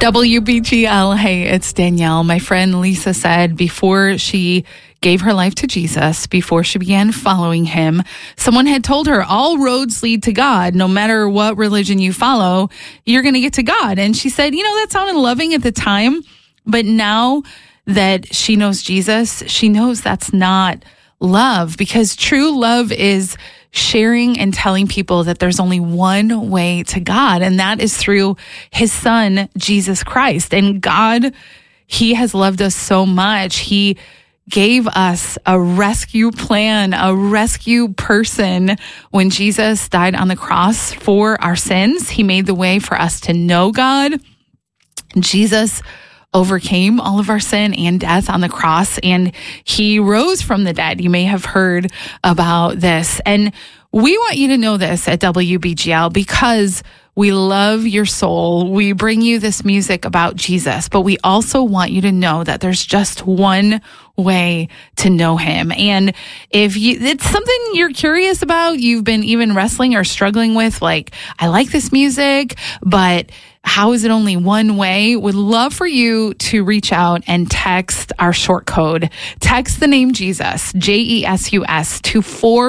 WBGL, hey, it's Danielle. My friend Lisa said before she gave her life to Jesus, before she began following him, someone had told her all roads lead to God. No matter what religion you follow, you're going to get to God. And she said, that sounded loving at the time, but now that she knows Jesus, she knows that's not love, because true love is sharing and telling people that there's only one way to God, and that is through his son, Jesus Christ. And God, he has loved us so much. He gave us a rescue plan, a rescue person. When Jesus died on the cross for our sins, he made the way for us to know God. Jesus overcame all of our sin and death on the cross, and he rose from the dead. You may have heard about this. And we want you to know this at WBGL because we love your soul. We bring you this music about Jesus, but we also want you to know that there's just one way to know him. And if it's something you're curious about, you've been even wrestling or struggling with, like, I like this music, but how is it only one way? Would love for you to reach out and text our short code. Text the name Jesus, JESUS, to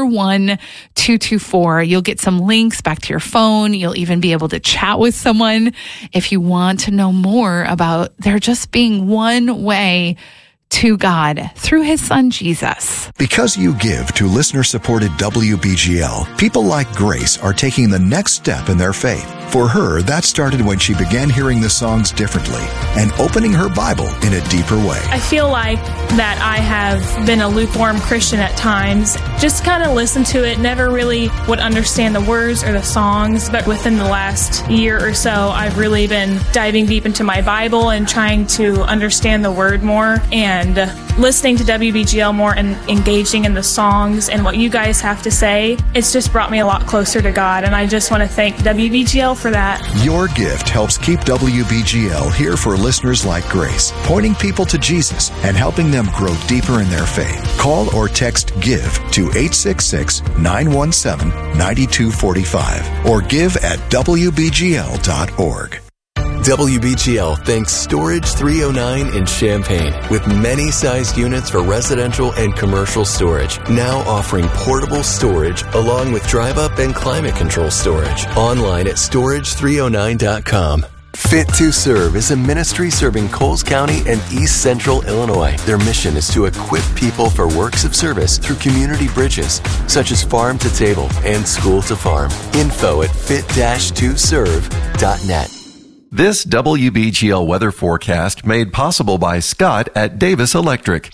41224. You'll get some links back to your phone. You'll even be able to chat with someone if you want to know more about there just being one way to God through his son, Jesus. Because you give to listener-supported WBGL, people like Grace are taking the next step in their faith. For her, that started when she began hearing the songs differently and opening her Bible in a deeper way. I feel like that I have been a lukewarm Christian at times. Just kind of listened to it, never really would understand the words or the songs. But within the last year or so, I've really been diving deep into my Bible and trying to understand the word more, and listening to WBGL more and engaging in the songs and what you guys have to say. It's just brought me a lot closer to God, and I just want to thank WBGL for that. Your gift helps keep WBGL here for listeners like Grace, pointing people to Jesus and helping them grow deeper in their faith. Call or text GIVE to 866-917-9245 or give at WBGL.org. WBGL thanks Storage 309 in Champaign, with many sized units for residential and commercial storage, now offering portable storage along with drive-up and climate control storage. Online at storage309.com. Fit to Serve is a ministry serving Coles County and East Central Illinois. Their mission is to equip people for works of service through community bridges, such as Farm to Table and School to Farm. Info at fit-2serve.net. This WBGL weather forecast made possible by Scott at Davis Electric.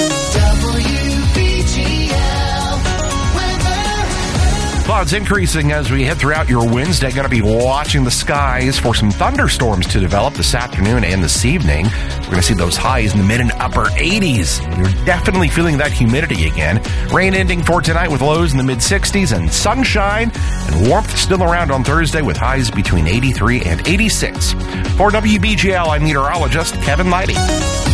Clouds increasing as we head throughout your Wednesday. Going to be watching the skies for some thunderstorms to develop this afternoon and this evening. We're going to see those highs in the mid and upper 80s. You're definitely feeling that humidity again. Rain ending for tonight with lows in the mid 60s, and sunshine and warmth still around on Thursday with highs between 83 and 86. For WBGL, I'm meteorologist Kevin Leidy.